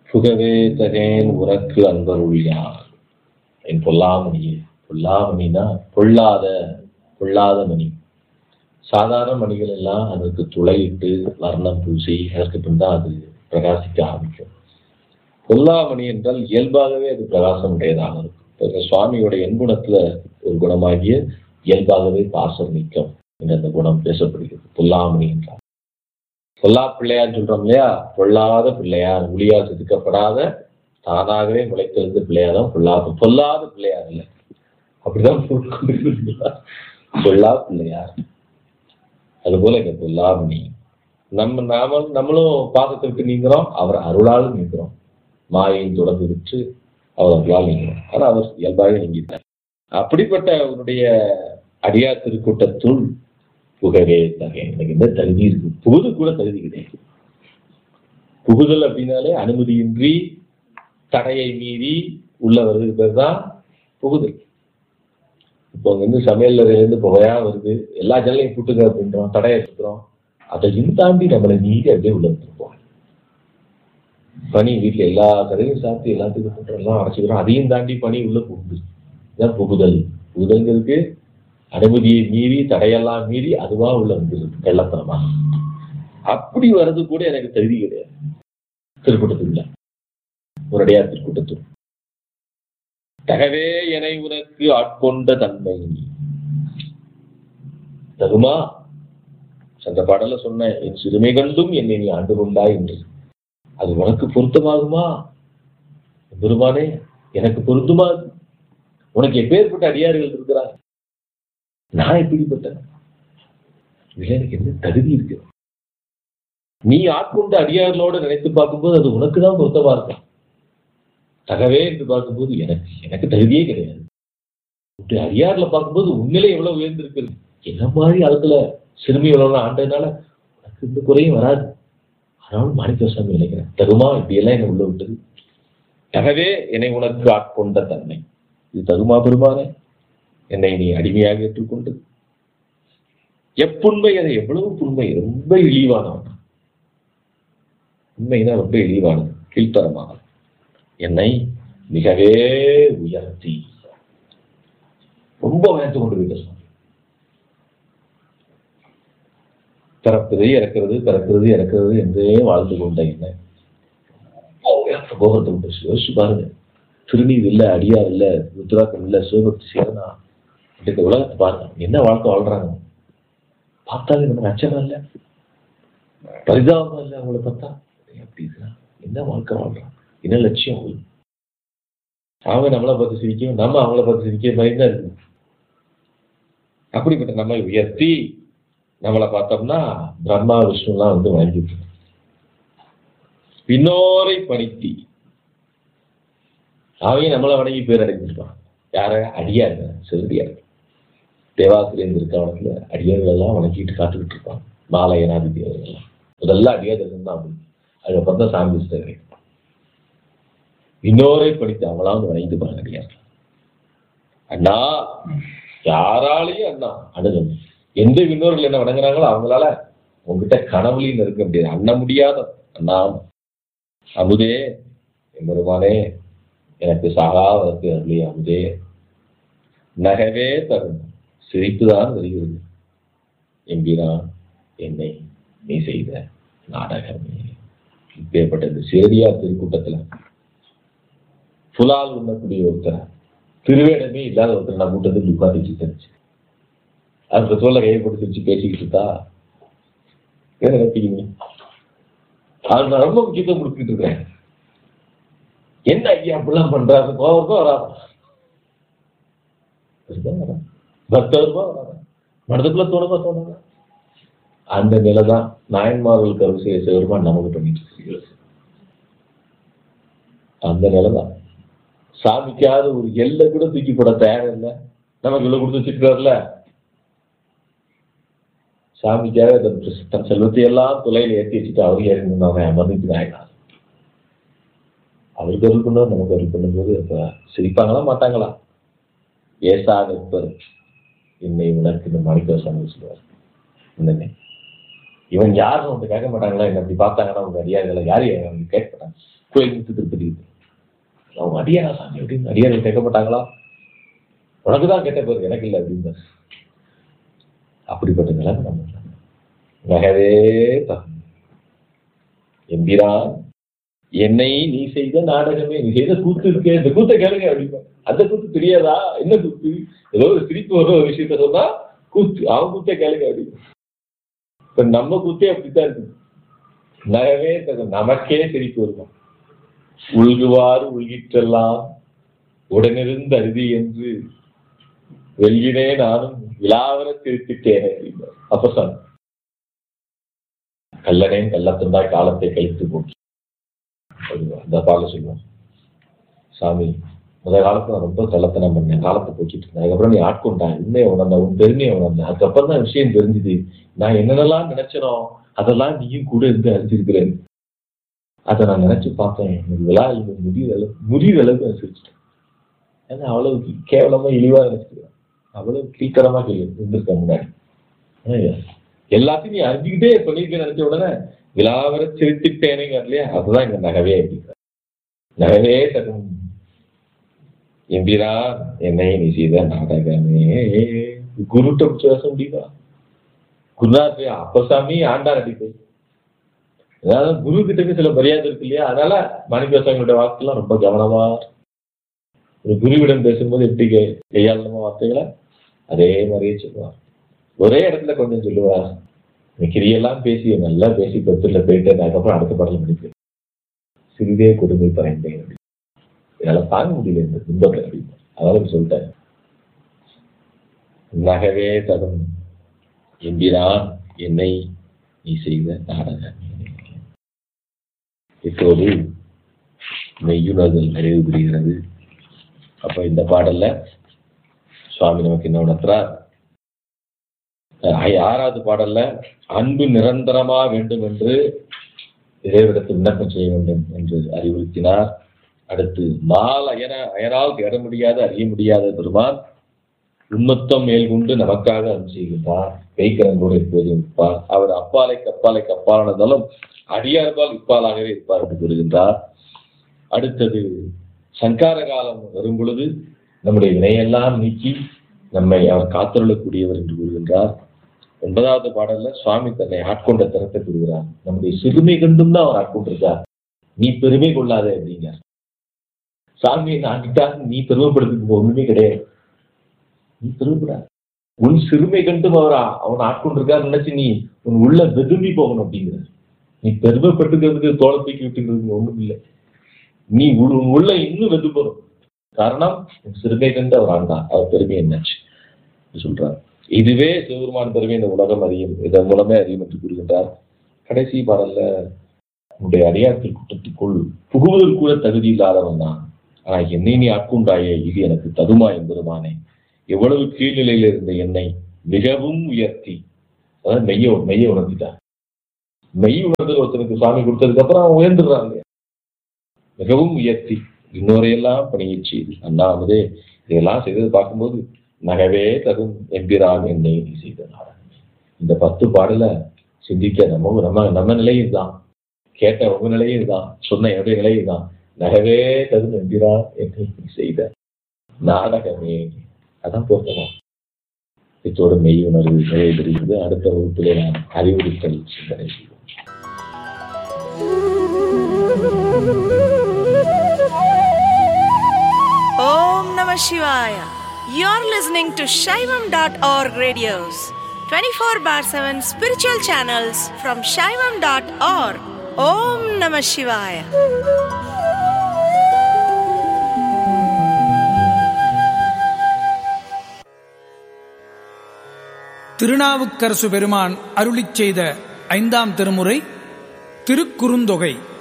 புகவே தகேன் உனக்கு அன்பருள்ளார் என் பொல்லாமணியே. பொல்லாமணினா பொல்லாத மணி. சாதாரண மணிகள் எல்லாம் அதற்கு துளையிட்டு வர்ணம் பூசி அதற்கு பின் தான் அது பிரகாசிக்க ஆரம்பிக்கும். பொல்லாமணி என்றால் இயல்பாகவே அது பிரகாசம் உடையதாக இருக்கும். சுவாமியோட எண்குணத்துல ஒரு குணமாகிய இயல்பாகவே பாசம் நீக்கம் என்ற அந்த குணம் பேசப்படுகிறது. பொல்லாமணி என்றால் பொல்லா பிள்ளையார் சொல்றோம் இல்லையா, பொல்லாத பிள்ளையார், ஒளியா செதுக்கப்படாத தானாகவே முளைத்தெழுந்த பிள்ளையாரும் பொல்லாத பிள்ளையார் இல்லை. அப்படிதான் பொல்லா பிள்ளையார். அதுபோல இங்க பொல்லாமணி. நம்மளும் பாதத்தை விட்டு நீங்கிறோம், அவர் அருளால் நீங்கிறோம். மாயை தொடர்ந்து விட்டு அவர் அருளால் நீங்கிறோம். ஆனா அவர் இயல்பாக நீங்கிட்டார். அப்படிப்பட்ட அவருடைய அடியார் திருக்கூட்டத்துள் புகவே தகை. எனக்கு என்ன தகுதி இருக்கு? புகுது கூட தகுதி கிடையாது. புகுதல் அப்படின்னாலே அனுமதியின்றி தடையை மீறி உள்ள வருது பேர் தான் புகுதல். இப்போ அங்க இருந்து சமையல் அறையிலேருந்து புகையா வருது, எல்லா ஜல்லையும் கூட்டுங்க அப்படின்றோம், தடையை எடுத்துக்கிறோம். அதையும் தாண்டி நம்மளை மீறி அப்படியே உள்ள வந்துருப்போம். பனி வீட்டுல எல்லா கதையும் சாப்பிட்டு எல்லாத்துக்கும் கூட்டுறோம், எல்லாம் அடைச்சிக்கிறோம், அதையும் தாண்டி பனி உள்ள புகுது. இதுதான் புகுதல். புகுதல்களுக்கு அனுமதியை மீறி தடையெல்லாம் மீறி அதுவா உள்ள வந்துருது கள்ளத்தனமா. அப்படி வர்றது கூட எனக்கு தகுதி கிடையாது. திருக்கூட்டத்துக்குள்ள ஒரு அடியார் திருக்கூட்டத்துக்கு தகவே என்னை உனக்கு ஆட்கொண்ட தன்மை தகுமா. சென்ற பாடல சொன்ன என் சிறுமை கண்டும் என்னை நீ ஆண்டு கொண்டாய் என்று. அது உனக்கு பொருத்தமாகுமா பெருமானே? எனக்கு பொருந்துமா? உனக்கு எப்பேற்பட்ட அடியார்கள் இருக்கிறார், நான் எப்படிப்பட்ட? இதுல எனக்கு என்ன தகுதி இருக்கு? நீ ஆட்கொண்ட அடியார்களோட நினைத்து பார்க்கும்போது அது உனக்கு தான் பொருத்தமா இருக்கும். தகவே என்று பார்க்கும்போது எனக்கு தகுதியே கிடையாது. அடியார்ல பார்க்கும்போது உண்மையிலே எவ்வளவு உயர்ந்திருக்கிறது. என்ன மாதிரி அதுல சிறுமி எவ்வளவு ஆண்டதுனால உனக்கு இந்த குறையும் வராது. ஆனாலும் மாணிக்கவாசகம் நினைக்கிறேன், தகுமா இப்படியெல்லாம் என்னை உள்ள விட்டது. தகவே என்னை உனக்கு ஆட்கொண்ட தன்மை இது தகுமா பெருமானே? என்னை நீ அடிமையாக ஏற்றுக்கொண்டு எப்புண்மை, அதை எவ்வளவு புண்மை, ரொம்ப இழிவானவன். உண்மைனா ரொம்ப இழிவானது, கீழ்த்தரமாக என்னை மிகவே உயர்த்தி ரொம்ப உயர்த்து கொண்டு போயிட்ட. பிறப்பது இறக்கிறது, பிறக்கிறது இறக்கிறது என்றே வாழ்ந்து கொண்ட என்ன கோபத்தை விட்டு யோசிச்சு பாருங்க. திருநீர் இல்லை, அடியார் இல்லை, ருத்ராக்கம் இல்லை, சிவபக்தி சேரனா இந்த உலகத்தை பாருங்க, என்ன வாழ்க்கை வாழ்றாங்க. பார்த்தாலே நமக்கு அச்சம் இல்லை, பரிதாபம் இல்லை. அவங்களை பார்த்தா அப்படி இருக்கிறான், என்ன வாழ்க்கை வாழ்றான், என்ன லட்சியம். அவங்க நம்மளை பார்த்து சிரிக்கும், நம்ம அவங்கள பார்த்து சிரிக்க பயந்தா இருக்கு. அப்படிப்பட்ட நம்மை உயர்த்தி நம்மளை பார்த்தோம்னா பிரம்மா விஷ்ணுலாம் வந்து வணங்கிட்டு பின்னோரை பணித்தி அவங்க நம்மளை வணங்கி பேர் அடைஞ்சிருப்பான். யார? அடியார், சிறுடியார். தேவாசிரியர் இருக்காவனத்துல அடியார்கள் எல்லாம் வணங்கிட்டு காத்துக்கிட்டு இருப்பான். மாலையனாதிபதி அவர்கள்லாம் முதல்ல அடியார்கள் தான். அதுக்கப்புறம் தான் சாமி கிடைக்கும். இன்னோரை படித்து அவங்களாம் வந்து வணங்கிட்டு பாருங்க அடியார். அண்ணா யாராலையும் அண்ணா அணுகணும். எந்த விண்ணோர்கள் என்ன வணங்குறாங்களோ அவங்களால உங்ககிட்ட கனவுலையும் இருக்க முடியாது. அண்ண முடியாத அண்ணா அமுதே பெருமானே எனக்கு சாகாவதற்கு அருளே அமுதே. நகவே தரும் சிரிப்புதான் வருகிறது என்கிறான் என்னை நீ செய்த நாடகமே. இப்பேற்பட்ட இந்த சேரியார் திருக்கூட்டத்துல புலால் உண்ணக்கூடிய ஒருத்தர், திருவேடமே இல்லாத ஒருத்தர் நான் கூட்டத்தில் உட்காந்துச்சு தெரிஞ்சு அந்த தோலை கையை போட்டு சிரிச்சு பேசிக்கிட்டு இருந்தா என்ன நினைப்பீங்க? அது நான் ரொம்ப முக்கியத்துவம் கொடுத்துட்டு இருக்கேன். என்ன ஐயா அப்படிலாம் பண்றாரு? கோவருக்கும் வராது, பக்தருக்கும் வராது, மனதுக்குள்ள தோணுமா? அந்த நிலைதான் நாயன்மார்களுக்கு அருள் செய்ய சிவருமான் நமக்கு பண்ணிட்டு இருக்கு. அந்த நிலைதான் சாமிக்காத ஒரு எல்லை கூட தூக்கி போட தயார் இல்லை. நமக்கு இவ்வளவு கொடுத்து வச்சுக்கிறார்ல, சாமிக்காக தன் செல்வத்தை எல்லாம் துளையில ஏற்றி வச்சுட்டு அவர் இறங்கினாங்க அமர்ந்துட்டு ஆயிட்டாங்க. அவருக்கு அருள் பண்ணுவார், நமக்கு அருள் பண்ணும்போது அப்ப சிரிப்பாங்களா மாட்டாங்களா? ஏசா நிற்பர் என்னை உனக்கு இந்த மாணிக்கவாசகம் சொல்லுவார். என்னங்க இவன் யாருன்னு வந்து கேட்க மாட்டாங்களா? என்ன அப்படி பார்த்தாங்கன்னா உங்க அடியார்களை யாரு கேட்க மாட்டாங்க. கோயில் முத்து திருப்பதி. அவங்க அடியாரா சாமி அப்படின்னு அடியார்கள் கேட்கப்பட்டாங்களா? உனக்குதான் கேட்ட பேர், எனக்கு இல்லை அப்படின்னு. அப்படிப்பட்ட நிலைமை நம்ம நகவே எம்பிரான் என்னை நீ செய்த நாடகமே, நீ செய்த கூத்து இருக்கே, இந்த கூத்தை கேளுங்க அப்படின்னா. அந்த கூத்து தெரியாதா? என்ன கூத்து? ஏதோ ஒரு சிரிப்பு வர ஒரு விஷயத்த சொன்னா கூத்து, அவன் கூத்தே கேளுங்க அப்படின்னு. இப்ப நம்ம கூத்தே அப்படித்தான் இருக்கு. நகவே நமக்கே சிரிப்பு வருமா? உள்குவாறு உள்கிற்றெல்லாம் உடனிருந்து அருதி என்று வெள்ளினே நானும் விழாவர திருத்திட்டேன் அப்படின்னா. அப்ப சொன்ன கல்லனேன் கள்ளத்துண்டாய் காலத்தை கழித்து போக்கி அந்த பால சொல்லுவான். சாமி, முதல் காலத்துல நான் ரொம்ப கள்ளத்தனம் பண்ணேன், காலத்தை போக்கிட்டு இருந்தேன். அதுக்கப்புறம் நீ ஆட்கொண்டான், உண்மையை உணர்ந்த, உன் பெருமையை உணர்ந்தேன். அதுக்கப்புறம் தான் விஷயம் தெரிஞ்சுது. நான் என்னென்னலாம் நினைச்சனோ அதெல்லாம் நீயும் கூட இருந்து அறிஞ்சிருக்கிறேன். அதை நான் நினைச்சு பார்த்தேன். எனக்கு விழா முடிகிற அளவுக்கு நான் சிரிச்சிட்டேன். ஏன்னா அவ்வளவு கேவலமா இழிவா நினைச்சிருக்கேன், அவ்வளவு கீழ்த்தரமா இருந்திருக்க முன்னாடி. எல்லாத்தையும் நீ அறிஞ்சுக்கிட்டே சொல்லியிருக்கேன் நினைச்ச உடனே விழாவர சிரித்துட்டேனேங்க இல்லையா? அதுதான் இங்க நகவே அப்படிங்கிற. நகவே தகும் எம்பிரா என்னை நீ செய்த நாடகமே. குருட்ட பேச முடியுதா? குருநாத் அப்பசாமி ஆண்டார் அடிப்பை. அதாவது குரு கிட்ட சில மரியாதை இருக்கு இல்லையா? அதனால மாணிக்கவாசகனுடைய வார்த்தைலாம் ரொம்ப கவனமா, ஒரு குருவிடம் பேசும்போது எப்படி கையாளமா வார்த்தைகளை அதே மாதிரியே சொல்லுவார். ஒரே இடத்துல கொஞ்சம் சொல்லுவார், கிரியெல்லாம் பேசி நல்லா பேசி பத்துல போயிட்டு அதுக்கப்புறம் அடுத்த பாடல் முடிப்பேன். சிறிதே கொடுமை பறைந்தேன், என்னால தாங்க முடியல இந்த துன்பத்தை அப்படின்னு. அதனால சொல்லிட்டேன். நகவே தகும் எம்பிரான் என்னை நீ செய்த நாடகம். இப்போது மெய்யுணர்தல் நிறைவு பெறுகிறது. அப்ப இந்த பாடல்ல சுவாமி நமக்கு என்ன உணர்த்துறார்? 6வது பாடல்ல அன்பு நிரந்தரமா வேண்டும் என்று இறைவிடத்தில் விண்ணப்பம் செய்ய வேண்டும் என்று அறிவுறுத்தினார். அடுத்து மால் அயனால் தேட முடியாத அறிய முடியாத பெருமான் உண்மத்தம் மேல் கொண்டு நமக்காக அருள் செய்கின்றார். கைக்கரங்கோடு எப்போதும் இருப்பார். அவர் அப்பாலைக்கு அப்பாலைக்கு அப்பாலானதாலும் அடியார்பால் இப்பாலாகவே இருப்பார் என்று கூறுகின்றார். அடுத்தது சங்கார காலம் வரும் பொழுது நம்முடைய வினையெல்லாம் நீக்கி நம்மை அவர் காத்தருளக்கூடியவர் என்று கூறுகின்றார். 9வது பாடல்ல சுவாமி தன்னை ஆட்கொண்ட தரத்தை கூறுகிறார். நம்முடைய சிறுமை கண்டும் தான் அவர் ஆட்கொண்டிருக்கார், நீ பெருமை கொள்ளாத அப்படிங்க. சாமியை நாட்டிட்டால் நீ பெருமைப்படுத்துக்கு ஒண்ணுமே கிடையாது, நீ பெருமைப்படாது. உன் சிறுமை கண்டும் அவன் ஆட்கொண்டிருக்காரு நினைச்சு நீ உன் உள்ள வெதும்பி போகணும் அப்படிங்கிற. நீ பெருமைப்பட்டுக்கிறதுக்கு தோளத்தைக்கு விட்டுக்கிறதுக்கு ஒண்ணும் இல்லை, நீ உன் உள்ள இன்னும் வெதும்பணும். காரணம் சிறுமை கண்டு அவர் ஆண்டார், அவர் பெருமை என்னாச்சு சொல்றார். இதுவே சிவபெருமான் பெருமை இந்த உலகம் அறியும், இதன் மூலமே அறியும் என்று கூறுகின்றார். கடைசி பாடல்ல உன்னுடைய அடியார்கள் கூட்டத்துக்குள் புகுவதற்கு கூட தகுதி இல்லாதவன் தான், ஆனா என்னை நீ ஆட்கொண்டாயே, இது எனக்கு தகுமா என்பதுமானே. எவ்வளவு கீழ்நிலையில இருந்த என்னை மிகவும் உயர்த்தி, அதாவது மெய்ய உணர்த்திட்டார். மெய் உணர்தல் ஒருத்தனுக்கு சுவாமி கொடுத்ததுக்கு அப்புறம் அவன் உயர்ந்துடுறாங்க. மிகவும் உயர்த்தி இன்னொரையெல்லாம் பணியை செய்து அண்ணாமதே இதெல்லாம் செய்தது பார்க்கும்போது நகவே தகும் எம்பிரான் என்னை நீ செய்த நாடகமே. இந்த 10 பாடல சிந்திக்க நம்ம நிலையும் தான், கேட்ட உங்க நிலையும் தான், சொன்ன என்னுடைய நிலையும் தான். நகவே தகும் எம்பிரான் என்னை நீ செய்த நாடகமே, அதான் பொருத்தமா. இத்தோடு மெய் உணர்வு நிறைவு பெறுகிறது. அடுத்த வகுப்பிலே நாம் அறிவுறுத்தல் சிந்தனை செய்வோம். Om Namah Shivaya. You're listening to Shaivam.org radios, 24/7 spiritual channels from Shaivam.org. Om Namah Shivaya. Thirunavukkarasu பெருமான் அருளிச் செய்த 5ஆம் திருமுறை திருக்குறுந்தொகை.